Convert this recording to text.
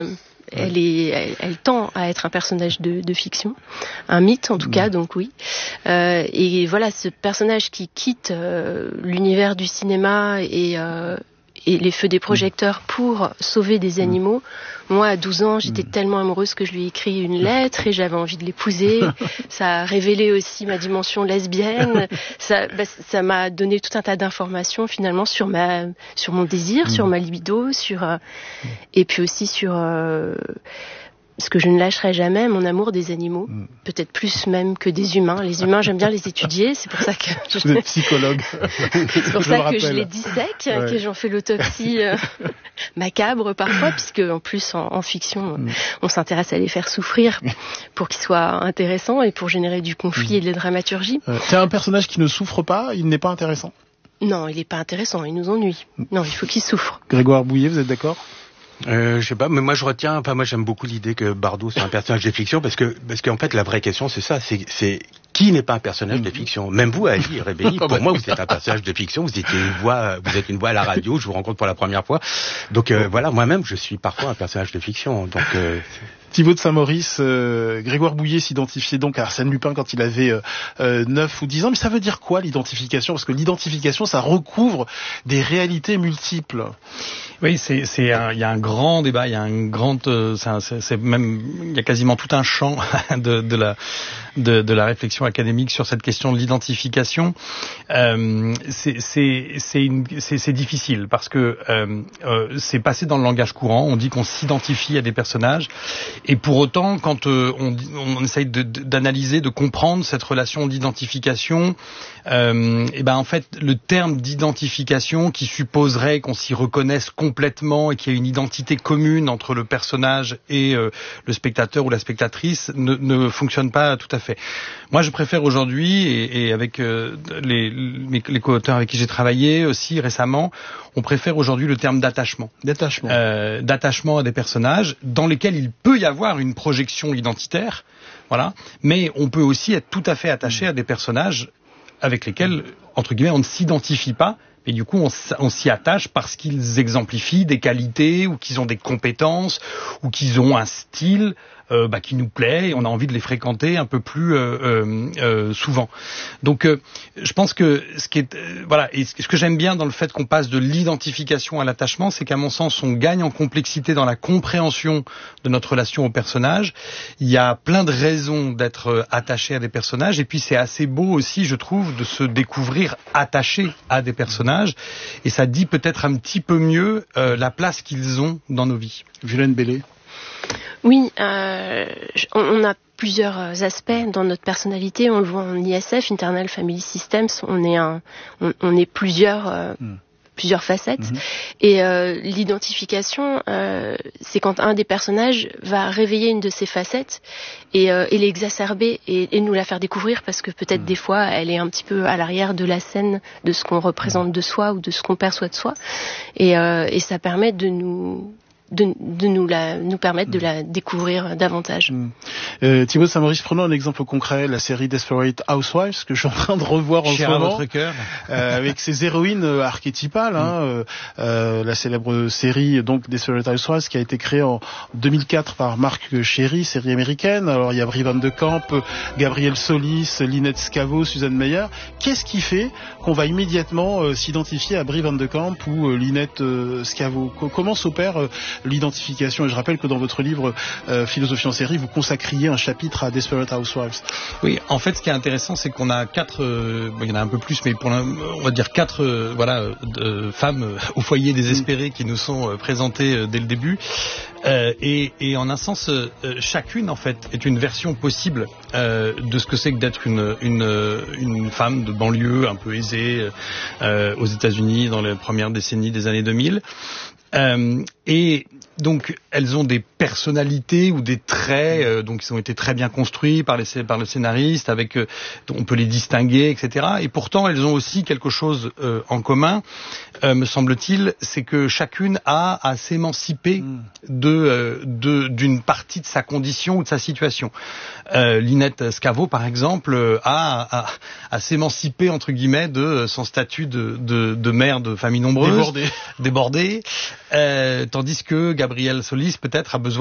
elle tend à être un personnage de fiction, un mythe en tout cas, donc oui. Et voilà, ce personnage qui quitte l'univers du cinéma et les feux des projecteurs pour sauver des animaux. Moi, à 12 ans, j'étais tellement amoureuse que je lui ai écrit une lettre et j'avais envie de l'épouser. Ça a révélé aussi ma dimension lesbienne. Ça m'a donné tout un tas d'informations finalement sur mon désir, sur ma libido, et puis aussi sur ce que je ne lâcherai jamais, mon amour des animaux, peut-être plus même que des humains. Les humains, j'aime bien les étudier, c'est pour ça que vous êtes psychologue. C'est pour ça que je les dissèque, que j'en fais l'autopsie macabre parfois, puisque en plus en fiction, on s'intéresse à les faire souffrir pour qu'ils soient intéressants et pour générer du conflit et de la dramaturgie. C'est un personnage qui ne souffre pas, il n'est pas intéressant. Non, il n'est pas intéressant, il nous ennuie. Non, il faut qu'il souffre. Grégoire Bouillet, vous êtes d'accord ? Je sais pas, mais moi moi j'aime beaucoup l'idée que Bardot soit un personnage de fiction parce qu'en fait la vraie question c'est ça, c'est qui n'est pas un personnage de fiction. Même vous, Ali Rebelli, pour moi vous êtes un personnage de fiction, vous êtes une voix à la radio, je vous rencontre pour la première fois. Donc voilà, moi-même je suis parfois un personnage de fiction. Donc Thibaut de Saint-Maurice, Grégoire Bouillet s'identifiait donc à Arsène Lupin quand il avait 9 ou 10 ans. Mais ça veut dire quoi l'identification ? Parce que l'identification, ça recouvre des réalités multiples. Oui, il y a un grand débat, il y a il y a quasiment tout un champ de la réflexion académique sur cette question de l'identification. C'est difficile parce que c'est passé dans le langage courant. On dit qu'on s'identifie à des personnages. Et pour autant, quand on essaye d'analyser, de comprendre cette relation d'identification, en fait, le terme d'identification qui supposerait qu'on s'y reconnaisse complètement et qu'il y ait une identité commune entre le personnage et le spectateur ou la spectatrice ne fonctionne pas tout à fait. Moi, je préfère aujourd'hui, et avec les co-auteurs avec qui j'ai travaillé aussi récemment, on préfère aujourd'hui le terme d'attachement. D'attachement à des personnages dans lesquels il peut y avoir une projection identitaire, voilà. Mais on peut aussi être tout à fait attaché à des personnages avec lesquels, entre guillemets, on ne s'identifie pas, mais du coup, on s'y attache parce qu'ils exemplifient des qualités, ou qu'ils ont des compétences, ou qu'ils ont un style qui nous plaît, et on a envie de les fréquenter un peu plus souvent. Donc, je pense que ce que j'aime bien dans le fait qu'on passe de l'identification à l'attachement, c'est qu'à mon sens, on gagne en complexité dans la compréhension de notre relation au personnage. Il y a plein de raisons d'être attaché à des personnages, et puis c'est assez beau aussi, je trouve, de se découvrir attaché à des personnages, et ça dit peut-être un petit peu mieux la place qu'ils ont dans nos vies. Violaine Bellé. Oui, on a plusieurs aspects dans notre personnalité. On le voit en ISF, Internal Family Systems. On est plusieurs facettes. Et l'identification, c'est quand un des personnages va réveiller une de ces facettes et l'exacerber et nous la faire découvrir, parce que peut-être des fois elle est un petit peu à l'arrière de la scène de ce qu'on représente de soi ou de ce qu'on perçoit de soi. Et ça permet de nous permettre de la découvrir davantage. Thibaut de Saint-Maurice, prenons un exemple concret, la série Desperate Housewives, que je suis en train de revoir en ce moment, avec ses héroïnes archétypales, la célèbre série donc Desperate Housewives qui a été créée en 2004 par Marc Cherry, série américaine. Alors il y a Brie Van de Camp, Gabrielle Solis, Lynette Scavo, Suzanne Meyer. Qu'est-ce qui fait qu'on va immédiatement s'identifier à Brie Van de Camp ou Lynette Scavo ? Comment s'opère l'identification? Et je rappelle que dans votre livre Philosophie en série, vous consacriez un chapitre à Desperate Housewives. Oui, en fait, ce qui est intéressant, c'est qu'on a il y en a un peu plus, mais on va dire 4 femmes au foyer désespérées qui nous sont présentées dès le début. Et en un sens, chacune en fait est une version possible de ce que c'est que d'être une femme de banlieue un peu aisée aux États-Unis dans les premières décennies des années 2000. Et donc elles ont des personnalités ou des traits donc qui ont été très bien construits par le scénariste, avec on peut les distinguer, etc. Et pourtant elles ont aussi quelque chose en commun, me semble-t-il, c'est que chacune a à s'émanciper d'une partie de sa condition ou de sa situation. Lynette Scavo, par exemple, a s'émanciper entre guillemets de son statut de mère de famille nombreuse, débordée. Tandis que Gabriel Solis peut-être a besoin